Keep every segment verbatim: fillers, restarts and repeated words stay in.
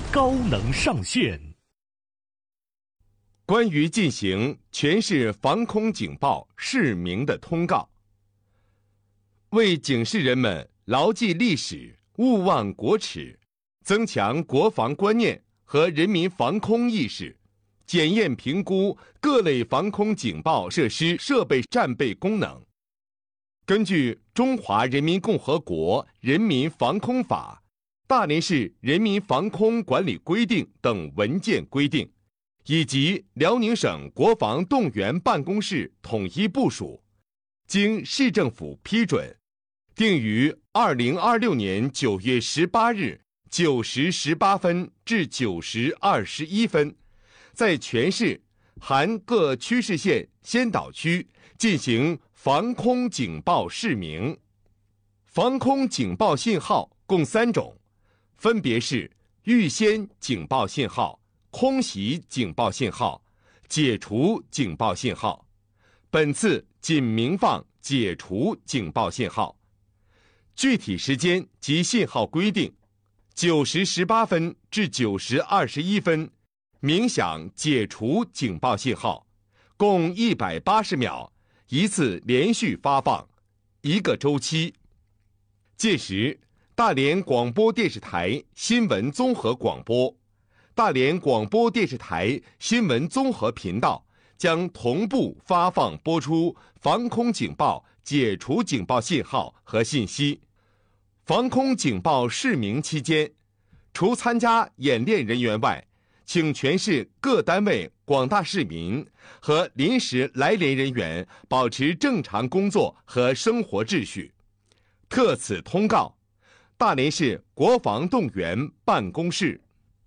高能上线。 关于进行全市防空警报示明的通告，为警示人们牢记历史，勿忘国耻，增强国防观念和人民防空意识，检验评估各类防空警报设施设备战备功能。根据《中华人民共和国人民防空法》、大连市人民防空管理规定等文件规定，以及辽宁省国防动员办公室统一部署，经市政府批准，定于二零二六年九月十八日九时十八分至九时二十一分，在全市含各区市县先导区进行防空警报示明。防空警报信号共三种，分别是预先警报信号、空袭警报信号、解除警报信号。本次仅鸣放解除警报信号。具体时间及信号规定：九时十八分至九时二十一分，鸣响解除警报信号，共一百八十秒，一次连续发放，一个周期。届时，大连广播电视台新闻综合广播、大连广播电视台新闻综合频道将同步发放播出防空警报解除警报信号和信息。防空警报示明期间，除参加演练人员外，请全市各单位广大市民和临时来连人员保持正常工作和生活秩序。特此通告，大连市国防动员办公室。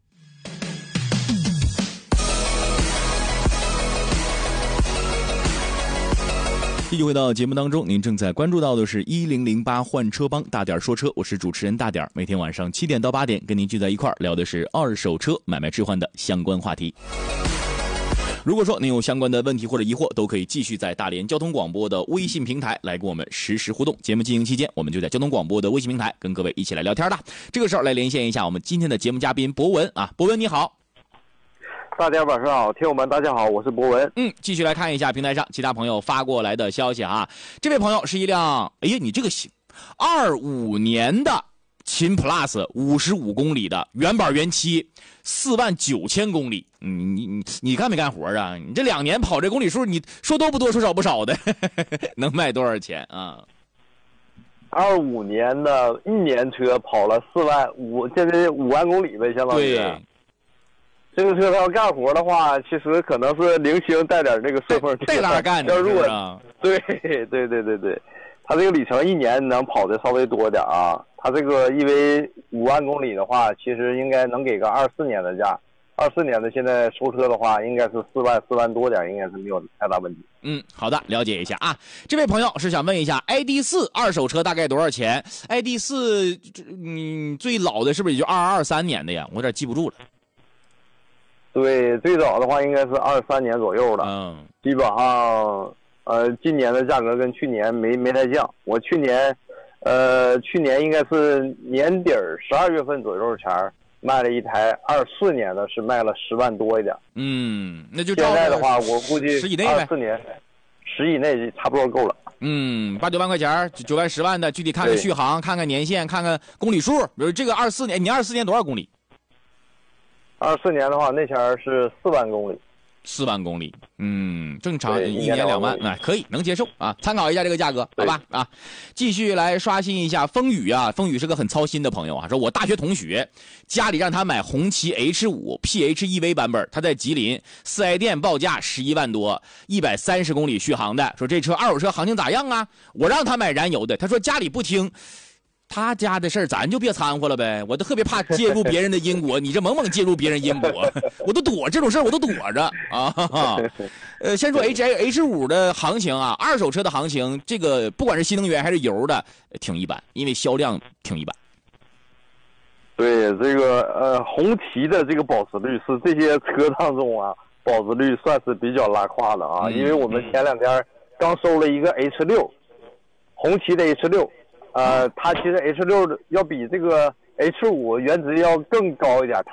继续回到节目当中，您正在关注到的是一零零八换车帮大点说车，我是主持人大点，每天晚上七点到八点跟您聚在一块儿聊的是二手车买卖置换的相关话题。如果说您有相关的问题或者疑惑，都可以继续在大连交通广播的微信平台来跟我们实时互动。节目进行期间，我们就在交通广播的微信平台跟各位一起来聊天的。这个时候来连线一下我们今天的节目嘉宾博文啊，博文你好。 大家晚上好，听友们大家好，我是博文。 嗯，继续来看一下平台上其他朋友发过来的消息啊。这位朋友是一辆，哎呀，你这个二五年的秦 Plus 五十五公里的原版原漆，四万九千公里。你你你你干没干活啊？你这两年跑这公里数，你说多不多，说少不少的，能卖多少钱啊？ 二五年的一年车跑了四万五，现在五万公里呗，相当于。 对。 这个车它要干活的话，其实可能是零星带点这个顺风车， 带拉干的， 是啊。 对对对对对，它这个里程一年能跑的稍微多点啊。它这个因为五万公里的话，其实应该能给个二四年的价。二四年的现在收车的话，应该是四万四万多点，应该是没有太大问题。 嗯，好的，了解一下啊。这位朋友是想问一下 ，I D 四二手车大概多少钱 ？I D 四，嗯，最老的是不是也就二二二三年的呀？我有点记不住了。 对，最早的话应该是二三年左右的， 嗯， 基本上，呃，今年的价格跟去年没没太降。我去年，呃，去年应该是年底儿十二月份左右前卖了一台二四年的，是卖了十万多一点。 嗯，那就现在的话，我估计十以内二四年，十以内差不多够了。 嗯，八九万块钱，九万十万的，具体看看续航，看看年限，看看公里数。比如这个二四年，你二四年多少公里？ 二四年的话，那前是四万公里， 四万公里，嗯，正常一年两万，哎，可以能接受啊，参考一下这个价格，好吧啊。继续来刷新一下风雨啊，风雨是个很操心的朋友啊，说我大学同学家里让他买红旗 H 五 P H E V 版本，他在吉林四 S 店报价十一万多，一百三十公里续航的，说这车二手车行情咋样啊？我让他买燃油的，他说家里不听。他家的事儿咱就别掺和了呗，我都特别怕介入别人的因果，你这猛猛介入别人因果，我都躲这种事儿，我都躲着啊。哈哈呃，先说 H H 五的行情啊，二手车的行情，这个不管是新能源还是油的，挺一般，因为销量挺一般。 对，这个呃红旗的这个保值率是这些车当中啊，保值率算是比较拉胯的啊，嗯、因为我们前两天刚收了一个 H 六，红旗的 H 六。呃，它其实 H 六要比这个 H 五原值要更高一点，